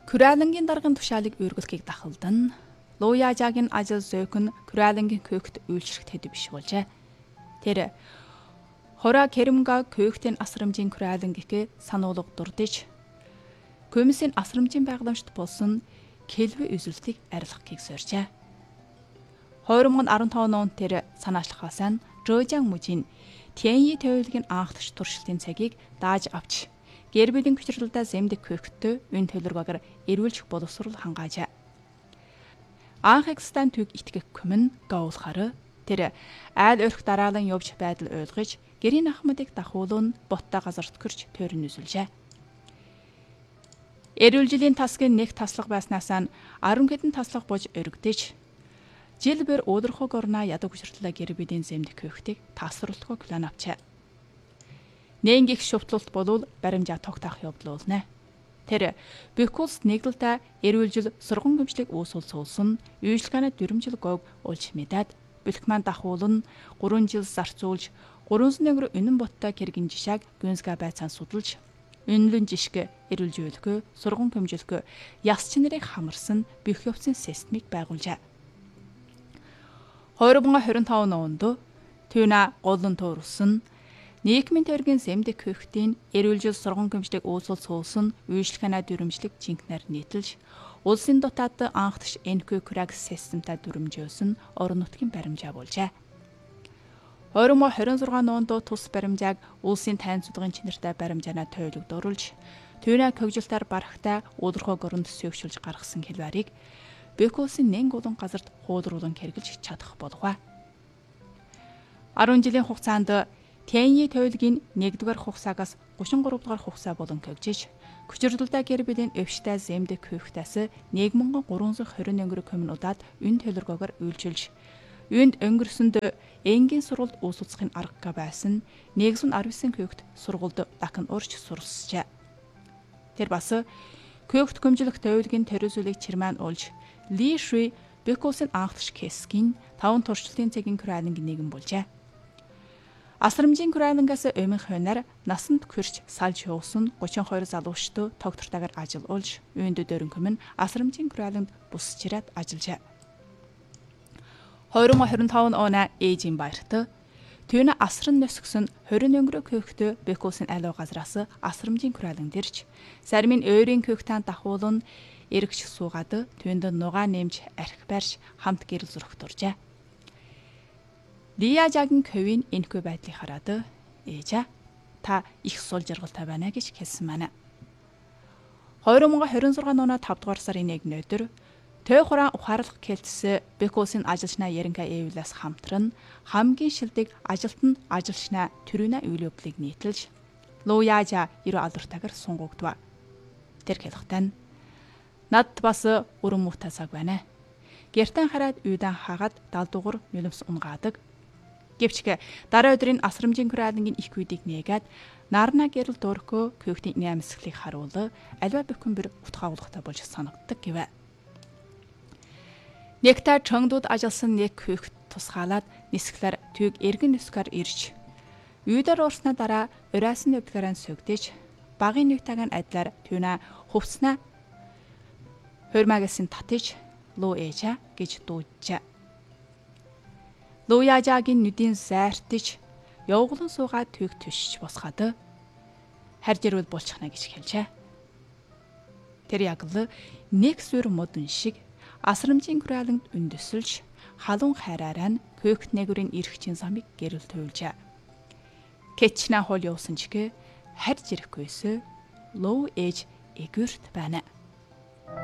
Күрэлэнгийн даргын тушаалыг өргөлхийг дахалдан Луяжагийн ажил зөөхөн Күрэлэнгийн көөхт үйлчлэгт хэдэв биш болжээ. Тэр хора Керимга көөхтийн асрамжийн Күрэлэнгийнхээ сануулга дурдж комиссийн асрамжийн байгууламжт болсон Келвэ үзүүлэлтийг арилгахыг соржээ. 2015 онд тэр санаачлахаас нь Жожан мужийн Тяньи тойлогийн анхдагч туршилтын цагийг дааж авч Гербилийн хүчрэлдээ зэмдэг көөхтөө энэ төлөвлөгөөр эрүүлжих боловсрол хангаажээ. Анхэгстан төг итгэх хүмүн гаулахаар тэр айл өрх дараалан явж байдал ойлгож гэрийн ахмадыг дахуулан боттой газарт гөрч тойрон үзүүлжээ. Эрүүл жилийн тасгийн нэг таслах байснаас нь 10 хэдэн таслах бож өргөдөж жил бүр өөдрөхөг орноо ядаг хүчрэлдээ Гербилийн зэмдэг көөхтийг тасралтгүй план авчээ. Нэг их шувтлалт болвол баримжаа тогтоох явдал болно. Тэр Бекулс нэглэлтэй эрүүл жил сургууль гэмшлиг үүсэл суулсан, үйлчлэгээнэ 4 жил говь улж мэдээд, бэлхман дахуулан 3 жил зарцуулж, 300 нэмэр үнэн боттой кэргэн жишааг гүнсга байцаан судалж, үнэлэн жишгэ эрүүл жийлгөө, сургууль гэмжилгөө, яс чинэрийг хамарсан бэх явцын системийг байгуулжээ. 2025 онд Түна голлон туурсан нийгмийн төргийн зэмдэг көөхтийн эрүүл жил сургууль гэмшлиг үүсэл суулсан үйлчлэгээнэ дүрмжлэг жинкнэр нийтэлж улсын дотоод анхдагч НК Краг системтэй дүрмжөөсөн орон нутгийн баримжаа болжээ. 2026 онд тус баримжааг улсын тайн судалгын чинэртэй баримжаанаа тойлогдуулж Түна когжилтаар барахтай өөдрөхөг оронд сөөгшүүлж гаргасан хэлбэрийг Бекулсын нэн гулан газарт хуулруулан хэрэгжилж чадах болов. 10 жилийн хугацаанд Тяньи тойлогийн 1-р хугацаагаас 33-р хугацаа болон когжиж, хүчрэлдээ Гербилийн өвчтэй зэмдэг көөхтээс 1320 өнгөр коммунуудад энэ төлөвлөгөөр үйлчилж, үүнд өнгөрсөнд энгийн сургалт үүсгэхийн аргагүй байсан 119 көөхт сургалт дахин урьж суралцжээ. Тэр бас көөхт гүмжлэх тойлогийн төрөөсөлийг чирмаан уулж, Ли Шуй Бекулсын анхдагч Кэсгийн 5 туршилтын цагийн Күрэлэнгийн нэгэн болжээ. Асрамжийн Күрэлэнгээс өмнөх хойноор насанд хүрч салж явсан 32 залуучтай тогтвортойгоор ажиллуулж, үүнд дөрөнгөм нь Асрамжийн Күрэлэнд бусч ирээд ажиллажээ. 2025 оны ээжийн баярт Түна асран нөсгсөн 20 өнгөрөө көөхтөө Бекулсын аливаа газраас Асрамжийн Күрэлэнд ирж, сармын ойрын көөхтэн дахуулан эргэж суугаад Түнд нугаа нэмж архи барьж хамт гэрэл зурх дуржээ. Лияжагийн ковийн энэхүү байдлыг хараад ээжээ та их сул жаргалтай байна гэж хэлсэн маань. 2026 оны 5 дугаар сарын 1-ний өдөр Той хуран ухаарлах кэлтс Бекулсын ажилчнаа Яринка Эвлас хамтран хамгийн шилдэг ажилтан ажилчнаа Түрүнэ үйлөвдлийг нийтэлж Луяжа 90 алууртайгаар сунгагдва. Тэр хэлэхдээ над бас өрөн муутасаг байна. Гертэн хараад үйдэн хагаад 70 дугаар нулимс унгаадаг. Гэвч дараа өдрийн Асрамжийн Күрэлэнгийн их үйдийг нээгээд нарна гэрэл дөрхөө көөхтийн нэмсгэлийг харуул альва бүхэн бэр утгаагуулгатай болж санагддаг гэвэ. Нэгтээ чонгдууд ажилласан нэг көөхт тусгаалаад нисгэлэр түйг эргэн нисгээр ирж үйдэр уурснаа дараа ураасан өвдгөрэн сүгдэж багын нэгтэйгэн адилаар Түна хувцснаа хөрмагасын татиж Лу ээжа гэж дуудажээ. Луяжагийн нүдийн зайртж явглан суугаад түйг төшиж босгаад харж ирвэл булчихна гэж хэлжээ. Тэр яг л нэг сүр модон шиг Асрамжийн Күрэлэнд өндөсөлж халуун хайраараа нь көөхт нэгүрийн эрхчин самыг гэрэл туйлжээ. Кэчнэ хол явсан чигэ харж ирэхгүйсэ Лу ээж эгүрт байна.